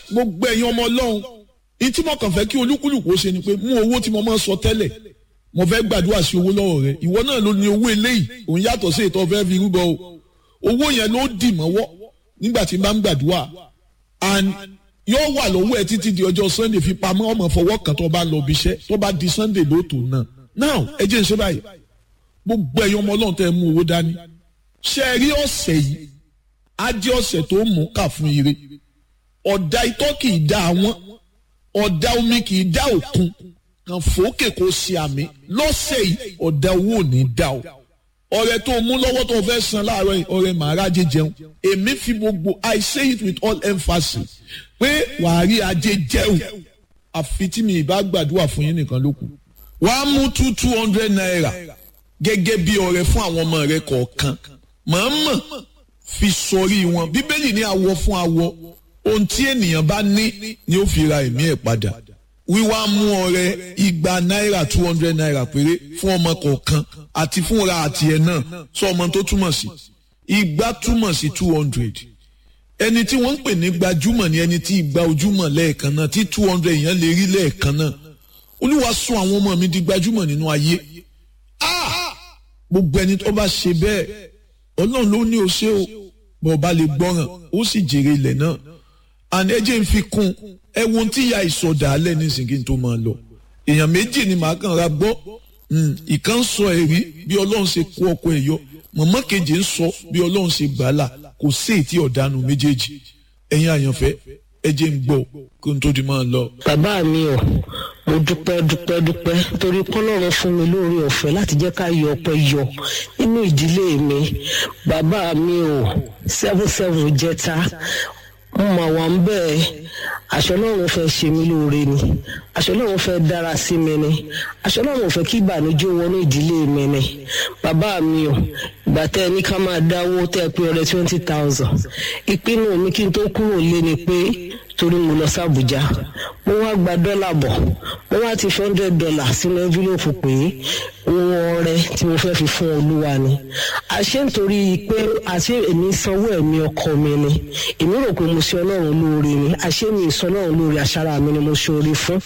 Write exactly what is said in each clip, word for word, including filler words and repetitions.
gbogbo ẹ̀yin ọmọ Ọlọ́run ní tí mo kàn fẹ́ kí olúkúlùkù ó ṣe ni pé mú owó tí mo máa ń sọ tẹ́lẹ̀ mo fẹ́ gbàdúrà sí owó lọ́wọ́ rẹ ìwọ náà ló ní owó eléyìí òun yàtọ̀ sí ètò ọ̀fẹ́ fi rúbọ o owó yẹn ló dì mọ́wọ́ nígbà tí n bá ń gbàdúrà and yóò wà lọ́wọ́ ẹ títí di ọjọ́ Sunday fi pamọ́ ọmọ fọwọ́ kan tó bá lọ bí iṣẹ́ tó bá di Sunday lóòótọ́ náà now ẹ jẹ́ n ṣe báyìí gbogbo ẹ̀yin ọmọ Ọlọ́run tẹ́ ẹ mú owó dání ṣe é rí ọ̀sẹ̀ yìí á jẹ́ ọ̀sẹ̀ tó mú kà fún ire ọ̀dà itọ́ kì í dá àwọn ọ̀dà omi kì í dá òkun kan fòókè kó ṣe àmì lọ́sẹ̀ yìí ọ̀dà owó ò ní dá o ọrẹ tó mú lọ́wọ́ tó fẹ́ san láàárọ̀ yìí ọrẹ màrájẹ jẹun èmi fi gbogbo I say it with all emphasis pé wàá rí ajé jẹun àfi tí mi ìbá gbàdúrà fún yín nìkan ló kù wàá mú two two hundred naira gẹ́gẹ́ bí ọrẹ fún àwọn ọmọ rẹ kọ̀ọ̀kan mọ̀ọ́mọ̀ fi sọrí wọn bíbélì ní awọ fún awọ ohun tí ènìyàn bá ní ni ó fi ra ẹ̀mí ẹ̀ padà wíwá mú ọrẹ igba náírà two hundred naira péré fún ọmọ kọ̀ọ̀kan àti fúnra àti ẹ̀ náà sọ ọmọ tó túmọ̀ sí igba túmọ̀ sí two hundred ẹni tí wọ́n ń pè ní gbajúmọ̀ ni ẹni tí igba ojúmọ̀ lẹ́ẹ̀kan náà tí two hundred èèyàn lè rí lẹ́ẹ̀kan náà Olúwa sọ àwọn ọmọ mi di gbajúmọ̀ nínú ayé ah gbogbo ẹni tó bá ṣe bẹ́ẹ̀ Ọlọ́run ló ní o ṣe o bó bá lè gbọ́ràn ó sì jèrè ilẹ̀ náà and ẹ jẹ́ n fi kún ẹ wo ohun tí ìyá ìsọdà alẹ́ nísìnyí tó máa lọ èèyàn méjì ni màá kàn ra gbọ́ ìkan sọ ẹ̀rí bí Ọlọ́run ṣe kó ọkọ ẹ̀ yọ mọ̀mọ́ kejì ń sọ bí Ọlọ́run ṣe gbàlà kò sí ètí ọ̀dànù méjèèjì ẹ̀yin àyànfẹ́ ẹ jẹ́ n gbọ́ kó n tó di máa lọ. bàbá mi ò mo dúpẹ́ dúpẹ́ dúpẹ́ torí kọ́lọ́run fún mi lórí ọ̀fẹ́ láti jẹ́ ká yọ ọpẹ́ yọ nínú ìdílé mi bàbá mi ò seven seven jẹta mo mà wà ń bẹ́ẹ̀ aṣọ Ọlọ́run fẹ́ ṣe mí lóore ni aṣọ Ọlọ́run fẹ́ dára sí mi ni aṣọ Ọlọ́run fẹ́ kí ìbànújẹ́ wọnú ìdílé mi ni bàbá mi ò ìgbà tẹ́ ẹ ní ká máa dáwó tẹ́ ẹ pé ọrẹ twenty thousand ìpinnu mi kí n tó kúrò lé ni pé torí mo lọ sí Àbújá mo wá gba dọ́là bọ̀ mo wá ti four hundred dollars sínú envelope pé owó ọrẹ tí mo fẹ́ fi fún Olúwa ni àṣé nítorí pé àṣé èmi sanwó ẹ̀mí ọkọ mi ni èmi rò pé mo ṣe Ọlọ́run lóore ni àṣé mi ìsọ Ọlọ́run lóore àṣàrà mi ni mo ṣe oore fún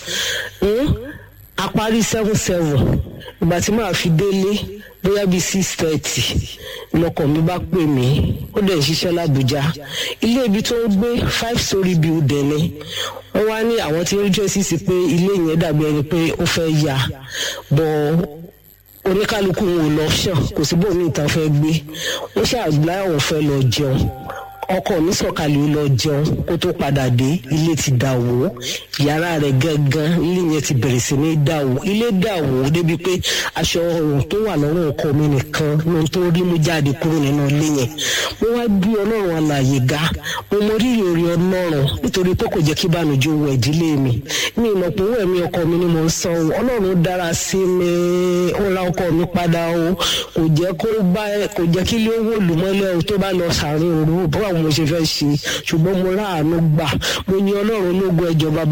a parí seven seven ìgbà tí màá fi délé bóyá bíi six thirty lọkọ mi bá pè mí ó dẹ̀ ń ṣiṣẹ́ l'Àbújá ilé ibi tó ń gbé five story building ni wọ́n wá ní àwọn tí ń rí tracy sí pé ilé yẹn dàbí ẹni pé ó fẹ́ yá bọ́ oníkálukú wọn ò lọ ṣàn kò sí bóun ní ìta fẹ́ gbé wọ́n ṣàgbá àwọn fẹ́ lọ jẹun ọkọ mi sọ̀kalẹ̀ ó lọ jẹun kó tó padà dé ilé ti dà wó yàrá rẹ̀ gangan ilé yẹn ti bẹ̀rẹ̀ sí ní dà wó ilé dà wó débi pé aṣọ ọrùn tó wà lọ́rùn ọkọ mi nìkan ló ń tó rí mú jáde kúrò nínú ilé yẹn mo wá bí Ọlọ́run alààyè ga mo mọ rírì orí Ọlọ́run nítorí pé kò jẹ́ kí ìbànújẹ́ wọ ìdílé mi mi ìmọ̀ pé owó ẹ̀mí ọkọ mi ni mo ń san o Ọlọ́run dára sí mi ó ra ọkọ mi padà o kò jẹ́ kó bá kò jẹ́ kí ilé owó lùmọ́lẹ̀ o tó bá lọ sàárín òru bó àwọn mo ṣe fẹ́ ṣe ṣùgbọ́n mo ráàánú gbà mo ní Ọlọ́run lógo ẹjọ́ bàbá